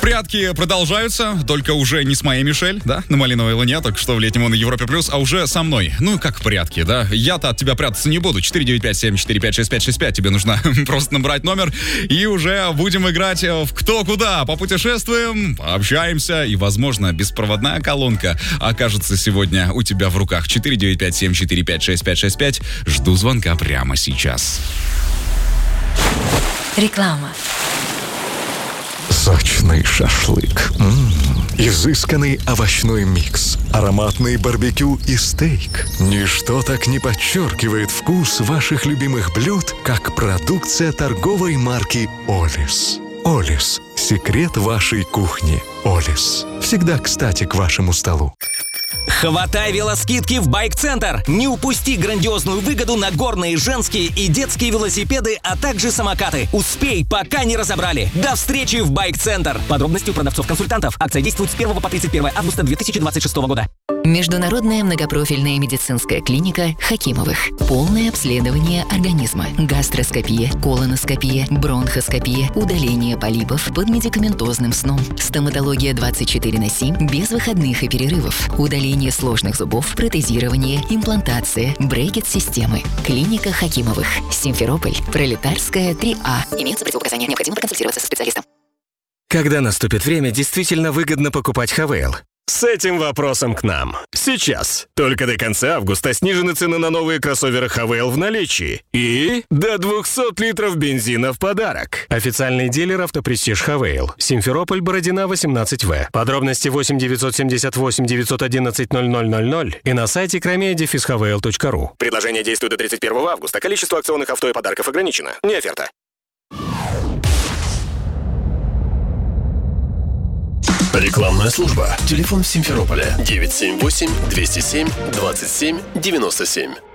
Прятки продолжаются, только уже не с моей Мишель, да, на Малиновой Луне, только что в летнем на Европе Плюс, а уже со мной. Ну, как прятки, да? Я-то от тебя прятаться не буду. 495-745-6565, тебе нужно просто набрать номер, и уже будем играть в кто куда. Попутешествуем, пообщаемся, и, возможно, беспроводная колонка окажется сегодня у тебя в руках. 495-745-6565. Жду звонка прямо сейчас. Реклама. Сочный шашлык, изысканный овощной микс, ароматный барбекю и стейк. Ничто так не подчеркивает вкус ваших любимых блюд, как продукция торговой марки «Олис». «Олис» – секрет вашей кухни. «Олис» – всегда кстати к вашему столу. Хватай велоскидки в Байк-центр! Не упусти грандиозную выгоду на горные, женские и детские велосипеды, а также самокаты. Успей, пока не разобрали. До встречи в Байк-центр! Подробности у продавцов-консультантов. Акция действует с 1 по 31 августа 2026 года. Международная многопрофильная медицинская клиника Хакимовых. Полное обследование организма. Гастроскопия, колоноскопия, бронхоскопия, удаление полипов под медикаментозным сном. Стоматология 24/7 без выходных и перерывов. Удаление сложных зубов, протезирование, имплантация, брекет-системы. Клиника Хакимовых. Симферополь. Пролетарская, 3А. Имеются противопоказания. Необходимо проконсультироваться со специалистом. Когда наступит время, действительно выгодно покупать Хавейл? С этим вопросом к нам. Сейчас. Только до конца августа снижены цены на новые кроссоверы Хавейл в наличии. И до 200 литров бензина в подарок. Официальный дилер «Автопрестиж Хавейл». Симферополь, Бородина, 18В. Подробности 8 978 911 0000 и на сайте kramea-havel.ru. Предложение действует до 31 августа. Количество акционных авто и подарков ограничено. Не оферта. Рекламная служба. Телефон в Симферополе 978-207-27-97.